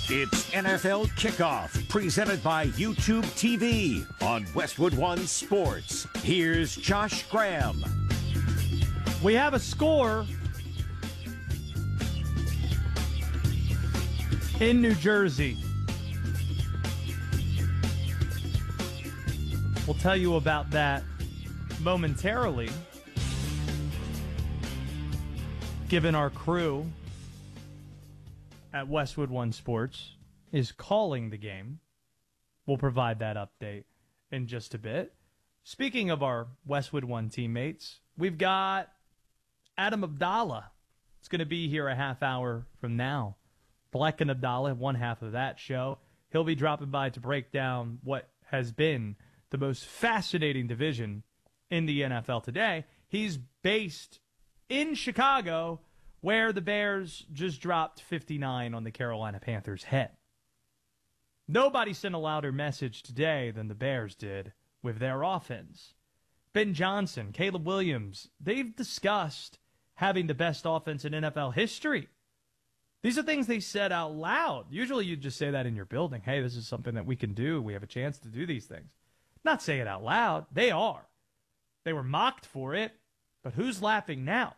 It's NFL Kickoff, presented by YouTube TV on Westwood One Sports. Here's Josh Graham. We have a score in New Jersey. We'll tell you about that momentarily, given our crew at Westwood One Sports is calling the game. We'll provide that update in just a bit. Speaking of our Westwood One teammates, we've got Adam Abdallah. It's going to be here a half hour from now. Black and Abdallah, one half of that show. He'll be dropping by to break down what has been the most fascinating division in the NFL today. He's based in Chicago, where the Bears just dropped 59 on the Carolina Panthers' head. Nobody sent a louder message today than the Bears did with their offense. Ben Johnson, Caleb Williams, they've discussed having the best offense in NFL history. These are things they said out loud. Usually you just say that in your building. Hey, this is something that we can do. We have a chance to do these things. Not say it out loud. They are. They were mocked for it, but who's laughing now?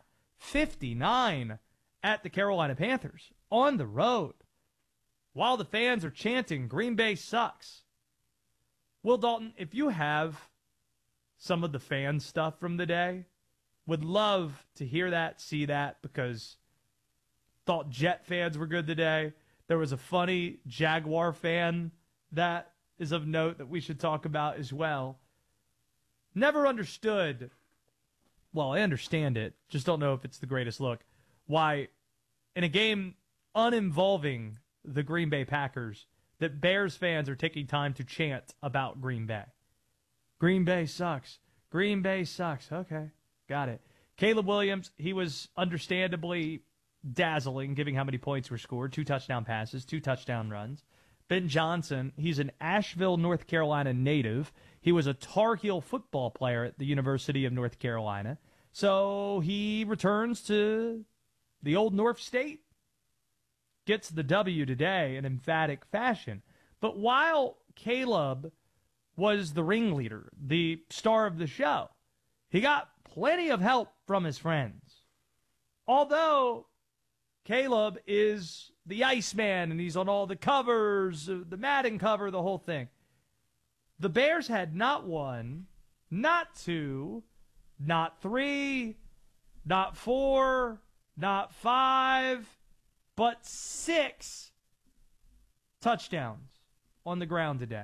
59 at the Carolina Panthers on the road while the fans are chanting, Green Bay sucks. Will Dalton, if you have some of the fan stuff from the day, would love to hear that, see that, because thought Jet fans were good today. There was a funny Jaguar fan that is of note that we should talk about as well. Never understood. Well, I understand it, just don't know if it's the greatest look. Why, in a game uninvolving the Green Bay Packers, that Bears fans are taking time to chant about Green Bay. Green Bay sucks. Green Bay sucks. Okay, got it. Caleb Williams, he was understandably dazzling, given how many points were scored. 2 touchdown passes, 2 touchdown runs. Ben Johnson, he's an Asheville, North Carolina native. He was a Tar Heel football player at the University of North Carolina. So he returns to the old North State. Gets the W today in emphatic fashion. But while Caleb was the ringleader, the star of the show, he got plenty of help from his friends. Although Caleb is the Iceman and he's on all the covers, the Madden cover, the whole thing. The Bears had not 1, not 2, not 3, not 4, not 5, but 6 touchdowns on the ground today.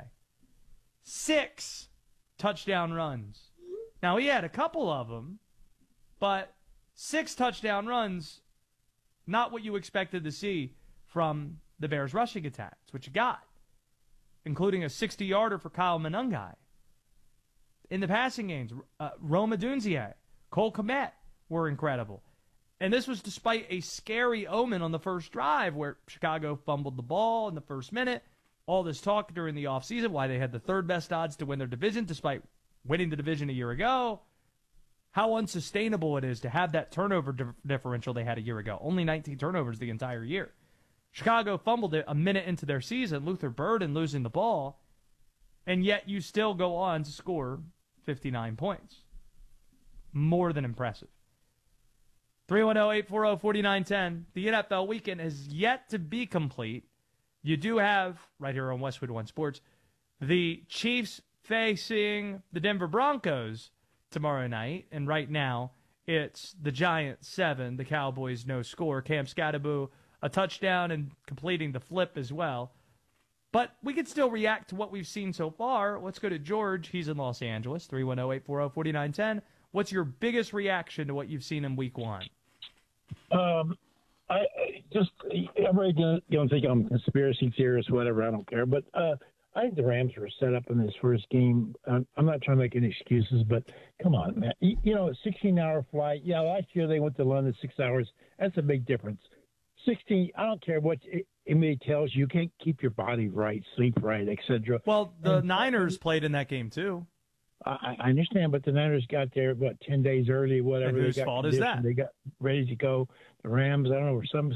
6 touchdown runs. Now, he had a couple of them, but 6 touchdown runs, not what you expected to see from the Bears' rushing attack. It's what you got, including a 60-yarder for Kyle Monangai. In the passing games, Rome Odunze, Cole Kmet were incredible. And this was despite a scary omen on the first drive where Chicago fumbled the ball in the first minute. All this talk during the offseason, why they had the third best odds to win their division despite winning the division a year ago. How unsustainable it is to have that turnover differential they had a year ago. Only 19 turnovers the entire year. Chicago fumbled it a minute into their season, Luther Burden losing the ball, and yet you still go on to score 59 points. More than impressive. 310-840-4910. The NFL weekend has yet to be complete. You do have, right here on Westwood One Sports, the Chiefs facing the Denver Broncos tomorrow night. And right now, it's the Giants 7, the Cowboys no score. Cam Skattebo, a touchdown and completing the flip as well. But we could still react to what we've seen so far. Let's go to George. He's in Los Angeles, 310-840-4910. What's your biggest reaction to what you've seen in week 1? I just everybody gonna think I'm a conspiracy theorist, whatever. I don't care, but I think the Rams were set up in this first game. I'm not trying to make any excuses, but come on, man. You know, a 16-hour flight. Yeah, last year they went to London 6 hours. That's a big difference. 16. I don't care what anybody tells you. You can't keep your body right, sleep right, etc. Well, the Niners played in that game too. I understand, but the Niners got there, 10 days early, whatever. And whose fault is that? They got ready to go. The Rams, I don't know,